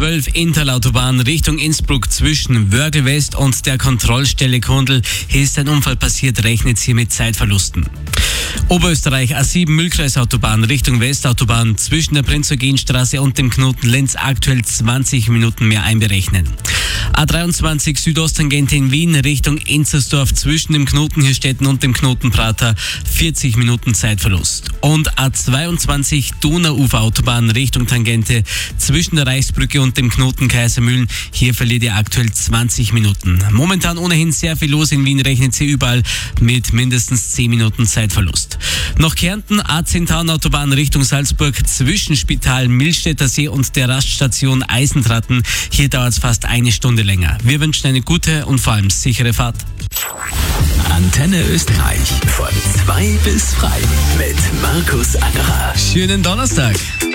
A12 Interlautobahn Richtung Innsbruck zwischen Wörgl West und der Kontrollstelle Kundl. Hier ist ein Unfall passiert, rechnet hier mit Zeitverlusten. Oberösterreich A7 Mühlkreisautobahn Richtung Westautobahn zwischen der Prinz-Eugen-Straße und dem Knoten Lenz aktuell 20 Minuten mehr einberechnen. A23 Südosttangente in Wien Richtung Enzersdorf zwischen dem Knoten Hirstetten und dem Knoten Prater 40 Minuten Zeitverlust. Und A22 Donauuferautobahn Richtung Tangente zwischen der Reichsbrücke und dem Knoten Kaisermühlen. Hier verliert ihr aktuell 20 Minuten. Momentan ohnehin sehr viel los in Wien, rechnet sie überall mit mindestens 10 Minuten Zeitverlust. Noch Kärnten A10 Taunautobahn Richtung Salzburg zwischen Spital Millstätter See und der Raststation Eisentratten. Hier dauert es fast eine Stunde länger. Wir wünschen eine gute und vor allem sichere Fahrt. Antenne Österreich von 2 bis frei mit Markus Angerer. Schönen Donnerstag.